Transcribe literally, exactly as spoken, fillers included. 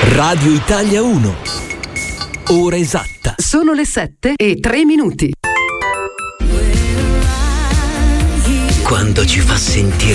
Radio Italia uno. Ora esatta. Sono le sette e tre minuti. Quando ci fa sentire